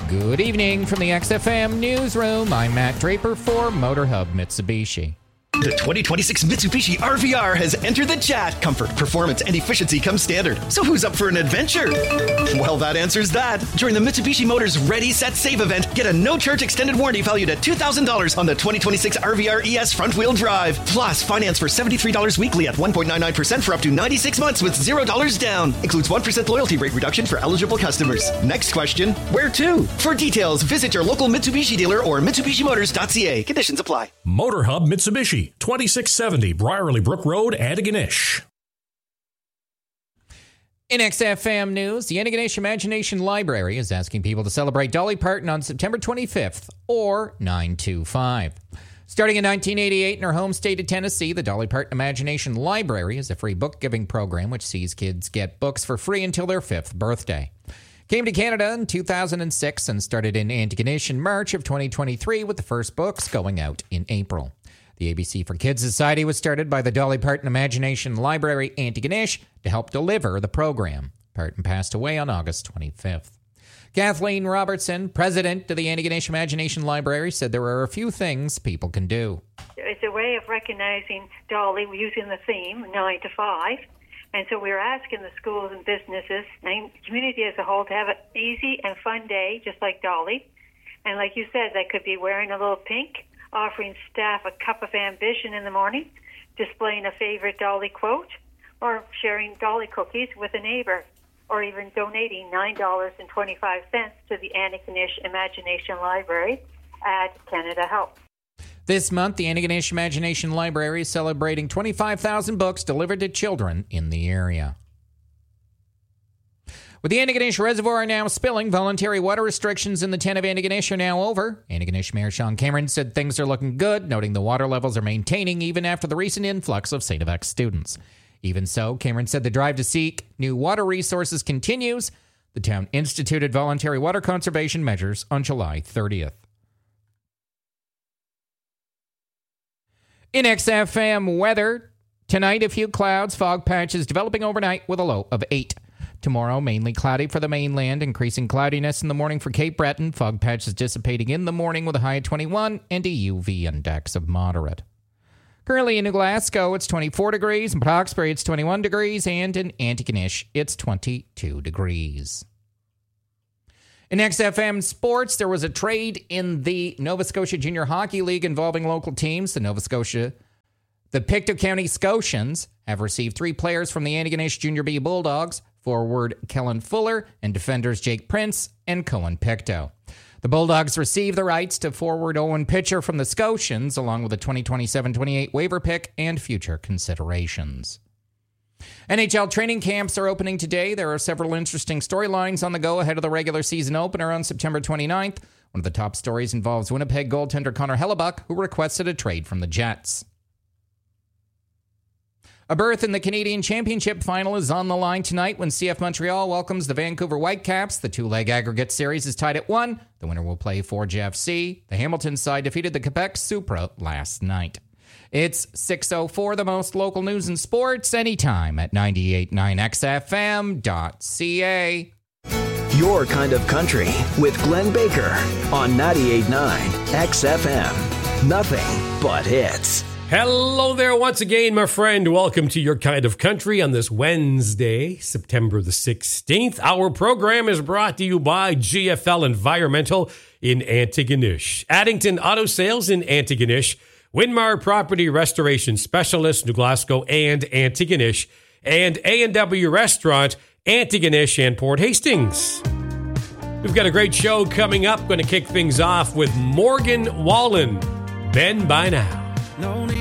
Good evening from the XFM newsroom. I'm Matt Draper for Motor Hub Mitsubishi. The 2026 Mitsubishi RVR has entered the chat. Comfort, performance, and efficiency come standard. So who's up for an adventure? Well, that answers that. During the Mitsubishi Motors Ready, Set, Save event, get a no-charge extended warranty valued at $2,000 on the 2026 RVR ES front-wheel drive. Plus, finance for $73 weekly at 1.99% for up to 96 months with $0 down. Includes 1% loyalty rate reduction for eligible customers. Next question, where to? For details, visit your local Mitsubishi dealer or MitsubishiMotors.ca. Conditions apply. Motor Hub Mitsubishi, 2670 Brierley Brook Road, Antigonish. In XFM news, the Antigonish Imagination Library is asking people to celebrate Dolly Parton on September 25th or 9/25. Starting in 1988 in her home state of Tennessee, the Dolly Parton Imagination Library is a free book-giving program which sees kids get books for free until their 5th birthday. Came to Canada in 2006 and started in Antigonish in March of 2023 with the first books going out in April. The ABC for Kids Society was started by the Dolly Parton Imagination Library Antigonish to help deliver the program. Parton passed away on August 25th. Kathleen Robertson, president of the Antigonish Imagination Library, said there are a few things people can do. It's a way of recognizing Dolly using the theme 9 to 5. And so we're asking the schools and businesses and community as a whole to have an easy and fun day, just like Dolly. And like you said, that could be wearing a little pink, offering staff a cup of ambition in the morning, displaying a favorite Dolly quote, or sharing Dolly cookies with a neighbor, or even donating $9.25 to the Antigonish Imagination Library at Canada Help. This month, the Antigonish Imagination Library is celebrating 25,000 books delivered to children in the area. With the Antigonish Reservoir now spilling, voluntary water restrictions in the 10 of Antigonish are now over. Antigonish Mayor Sean Cameron said things are looking good, noting the water levels are maintaining even after the recent influx of St. FX students. Even so, Cameron said the drive to seek new water resources continues. The town instituted voluntary water conservation measures on July 30th. In XFM weather, tonight a few clouds, fog patches developing overnight with a low of 8. Tomorrow, mainly cloudy for the mainland, increasing cloudiness in the morning for Cape Breton, fog patches dissipating in the morning with a high of 21 and a UV index of moderate. Currently in New Glasgow, it's 24 degrees, in Hawkesbury it's 21 degrees, and in Antigonish, it's 22 degrees. In XFM sports, there was a trade in the Nova Scotia Junior Hockey League involving local teams. The Pictou County Scotians have received 3 players from the Antigonish Junior B Bulldogs, forward Kellen Fuller and defenders Jake Prince and Cohen Pictou. The Bulldogs receive the rights to forward Owen Pitcher from the Scotians, along with a 2027-28 waiver pick and future considerations. NHL training camps are opening today. There are several interesting storylines on the go ahead of the regular season opener on September 29th. One of the top stories involves Winnipeg goaltender Connor Hellebuck, who requested a trade from the Jets. A berth in the Canadian Championship final is on the line tonight when CF Montreal welcomes the Vancouver Whitecaps. The 2-leg aggregate series is tied at 1. The winner will play Forge FC. The Hamilton side defeated the Quebec Supra last night. It's 6:04, the most local news and sports, anytime at 989xfm.ca. Your Kind of Country with Glenn Baker on 98.9 XFM. Nothing but hits. Hello there once again, my friend. Welcome to Your Kind of Country on this Wednesday, September the 16th. Our program is brought to you by GFL Environmental in Antigonish, Addington Auto Sales in Antigonish, Winmar Property Restoration Specialist, New Glasgow and Antigonish, and A&W Restaurant, Antigonish and Port Hastings. We've got a great show coming up. Going to kick things off with Morgan Wallen. Ben by now.